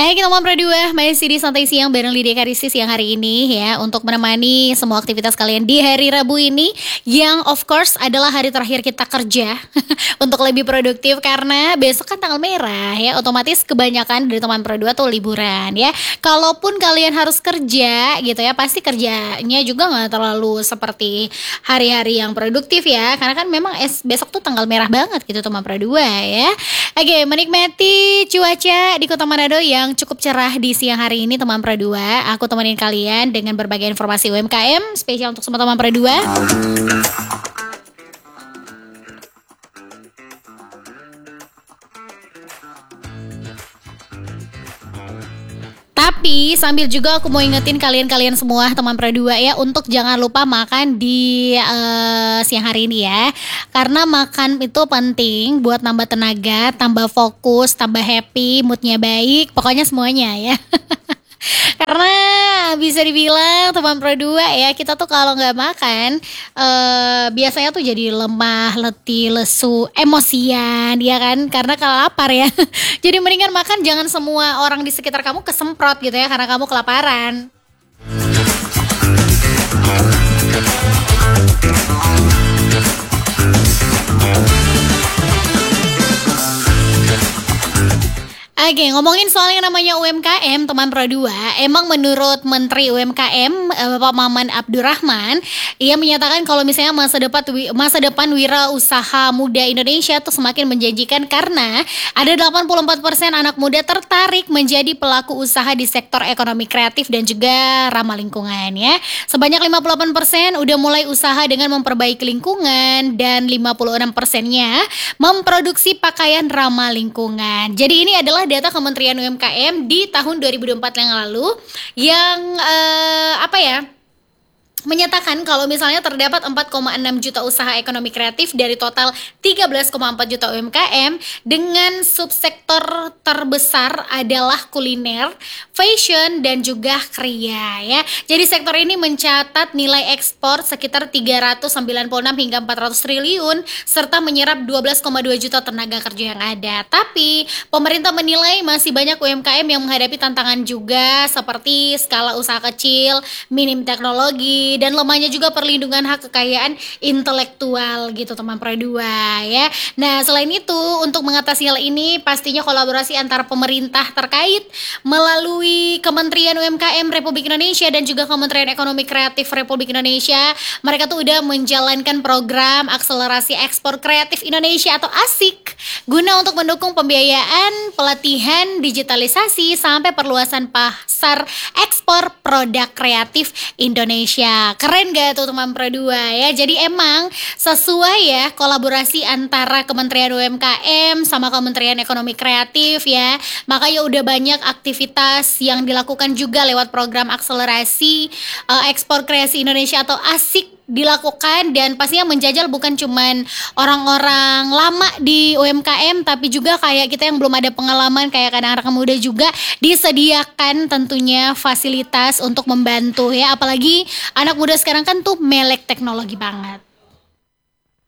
Hai kita ngobrol berdua, masih di Santai Siang bareng Lydia Karisi siang hari ini ya, untuk menemani semua aktivitas kalian di hari Rabu ini, yang of course adalah hari terakhir kita kerja untuk lebih produktif karena besok kan tanggal merah ya, otomatis kebanyakan dari teman berdua tuh liburan ya. Kalaupun kalian harus kerja gitu ya, pasti kerjanya juga nggak terlalu seperti hari-hari yang produktif ya, karena kan memang besok tuh tanggal merah banget gitu teman berdua ya. Oke, menikmati cuaca di Kota Manado yang cukup cerah di siang hari ini teman Pradua. Aku temenin kalian dengan berbagai informasi UMKM spesial untuk semua teman Pradua. Tapi sambil juga aku mau ingetin kalian semua teman Pradua ya, untuk jangan lupa makan di siang hari ini ya. Karena makan itu penting buat nambah tenaga, tambah fokus, tambah happy, moodnya baik, pokoknya semuanya ya. Karena bisa dibilang teman Pradua ya, kita tuh kalau nggak makan biasanya tuh jadi lemah, letih, lesu, emosian ya kan, karena kalau lapar ya. Jadi mendingan makan, jangan semua orang di sekitar kamu kesemprot gitu ya karena kamu kelaparan. Oke, ngomongin soal yang namanya UMKM, teman Pro2, emang menurut Menteri UMKM Bapak Maman Abdurrahman, ia menyatakan kalau misalnya masa depan wirausaha muda Indonesia tuh semakin menjanjikan karena ada 84% anak muda tertarik menjadi pelaku usaha di sektor ekonomi kreatif dan juga ramah lingkungan ya. Sebanyak 58% udah mulai usaha dengan memperbaiki lingkungan dan 56%-nya memproduksi pakaian ramah lingkungan. Jadi ini adalah data Kementerian UMKM di tahun 2024 yang lalu yang menyatakan kalau misalnya terdapat 4,6 juta usaha ekonomi kreatif dari total 13,4 juta UMKM, dengan subsektor terbesar adalah kuliner, fashion, dan juga kria ya. Jadi sektor ini mencatat nilai ekspor sekitar 396 hingga 400 triliun serta menyerap 12,2 juta tenaga kerja yang ada. Tapi pemerintah menilai masih banyak UMKM yang menghadapi tantangan juga seperti skala usaha kecil, minim teknologi, dan lemahnya juga perlindungan hak kekayaan intelektual gitu teman Pradua ya. Nah selain itu, untuk mengatasi hal ini pastinya kolaborasi antara pemerintah terkait melalui Kementerian UMKM Republik Indonesia dan juga Kementerian Ekonomi Kreatif Republik Indonesia. Mereka tuh udah menjalankan program akselerasi ekspor kreatif Indonesia atau ASIK guna untuk mendukung pembiayaan, pelatihan, digitalisasi sampai perluasan pasar ekspor produk kreatif Indonesia. Keren gak tuh teman Pradua ya. Jadi emang sesuai ya kolaborasi antara Kementerian UMKM sama Kementerian Ekonomi Kreatif ya. Makanya udah banyak aktivitas yang dilakukan juga lewat program akselerasi ekspor kreasi Indonesia atau ASIK dilakukan, dan pastinya menjajal bukan cuman orang-orang lama di UMKM tapi juga kayak kita yang belum ada pengalaman kayak anak-anak muda juga disediakan tentunya fasilitas untuk membantu ya, apalagi anak muda sekarang kan tuh melek teknologi banget.